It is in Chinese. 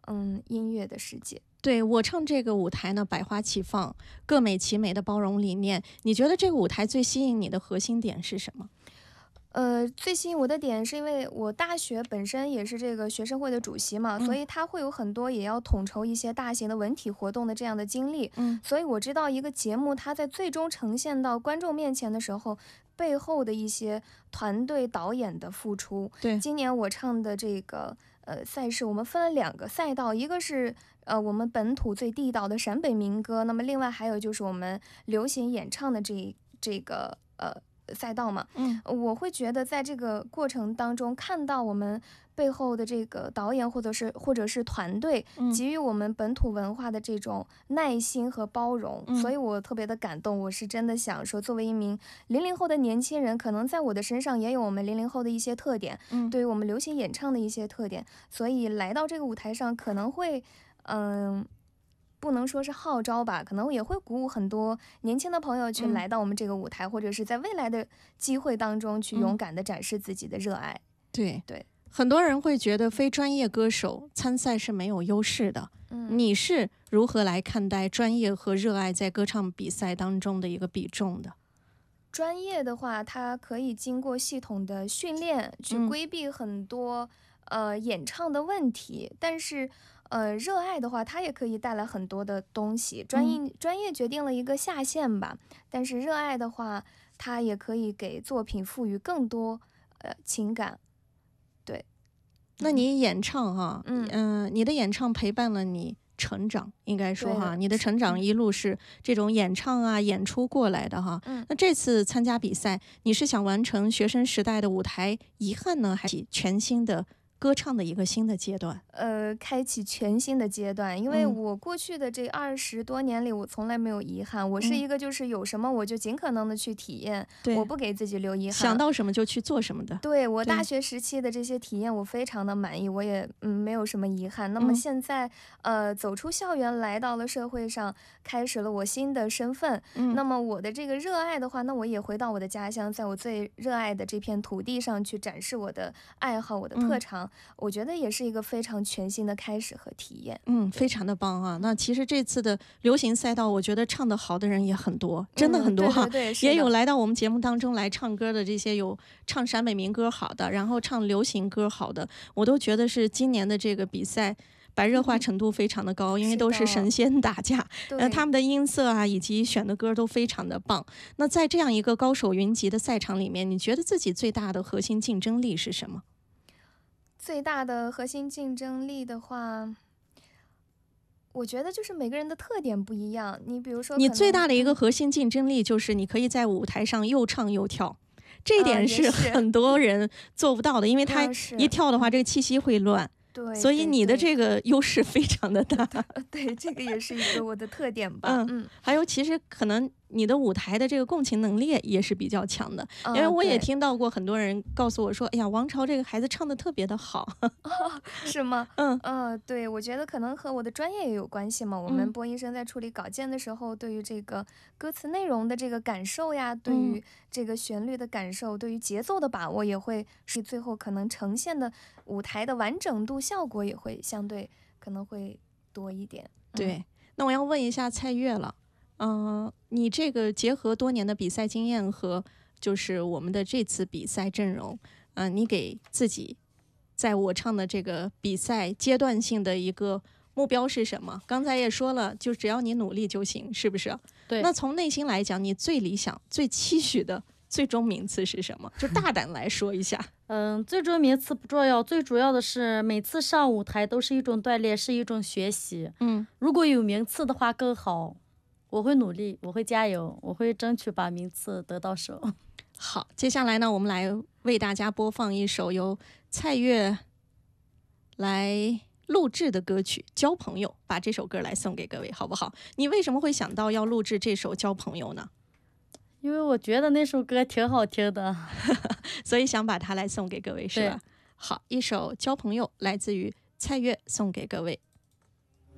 音乐的世界。 对，我唱这个舞台呢，百花齐放，各美其美的包容理念。你觉得这个舞台最吸引你的核心点是什么？ 最吸引我的点是因为我大学本身也是这个学生会的主席嘛，所以他会有很多也要统筹一些大型的文体活动的这样的经历。所以我知道一个节目它在最终呈现到观众面前的时候，背后的一些团队导演的付出。 对， 今年我唱的这个赛事，我们分了2个赛道，一个是我们本土最地道的陕北民歌，那么另外还有就是我们流行演唱的这个赛道嘛。我会觉得在这个过程当中看到我们背后的这个导演或者是团队给予我们本土文化的这种耐心和包容，所以我特别的感动。我是真的想说，作为一名00后的年轻人，可能在我的身上也有我们00后的一些特点，对于我们流行演唱的一些特点，所以来到这个舞台上可能会不能说是号召吧，可能也会鼓舞很多年轻的朋友去来到我们这个舞台，或者是在未来的机会当中去勇敢的展示自己的热爱。 对，很多人会觉得非专业歌手参赛是没有优势的。你是如何来看待专业和热爱在歌唱比赛当中的一个比重的？ 专业的话，它可以经过系统的训练去规避很多演唱的问题，但是热爱的话，它也可以带来很多的东西。专业决定了一个下限吧，但是热爱的话，它也可以给作品赋予更多情感。对， 那你演唱哈，你的演唱陪伴了你成长，应该说哈，你的成长一路是这种演唱啊、演出过来的哈。那这次参加比赛，你是想完成学生时代的舞台遗憾呢，还是全新的歌唱的一个新的阶段？ 开启全新的阶段，因为我过去的这20多年里，我从来没有遗憾。我是一个就是有什么我就尽可能的去体验，我不给自己留遗憾， 想到什么就去做什么的。 对，我大学时期的这些体验，我非常的满意，我也没有什么遗憾。那么现在走出校园，来到了社会上，开始了我新的身份。那么我的这个热爱的话，那我也回到我的家乡，在我最热爱的这片土地上去展示我的爱好，我的特长。我觉得也是一个非常全新的开始和体验。 非常的棒啊！那其实这次的流行赛道，我觉得唱得好的人也很多，真的很多哈。 对， 也有来到我们节目当中来唱歌的，这些有唱陕北民歌好的，然后唱流行歌好的，我都觉得是今年的这个比赛白热化程度非常的高，因为都是神仙打架，他们的音色啊以及选的歌都非常的棒。那在这样一个高手云集的赛场里面，你觉得自己最大的核心竞争力是什么？ 最大的核心竞争力的话，我觉得就是每个人的特点不一样。你比如说， 你最大的一个核心竞争力就是你可以在舞台上又唱又跳，这一点是很多人做不到的，因为他一跳的话，这个气息会乱。 对， 所以你的这个优势非常的大。 对，这个也是一个我的特点吧。 还有其实可能你的舞台的这个共情能力也是比较强的，因为我也听到过很多人告诉我说，哎呀，王朝这个孩子唱得特别的好。 是吗？对，我觉得可能和我的专业也有关系嘛。我们播音生在处理稿件的时候，对于这个歌词内容的这个感受呀，对于这个旋律的感受，对于节奏的把握，也会是最后可能呈现的舞台的完整度效果也会相对可能会多一点。 对，那我要问一下蔡越了，你这个结合多年的比赛经验和就是我们的这次比赛阵容，你给自己在我唱的这个比赛阶段性的一个目标是什么？刚才也说了，就只要你努力就行，是不是？ 对。 那从内心来讲，你最理想、最期许的最终名次是什么？就大胆来说一下。 最终名次不重要，最主要的是每次上舞台都是一种锻炼，是一种学习。如果有名次的话更好，我会努力，我会加油，我会争取把名次得到手。 好，接下来呢，我们来为大家播放一首由蔡越来录制的歌曲《交朋友》，把这首歌来送给各位，好不好？你为什么会想到要录制这首《交朋友》呢？ 因为我觉得那首歌挺好听的， 所以想把它来送给各位，是吧？好，一首《交朋友》来自于蔡越，送给各位。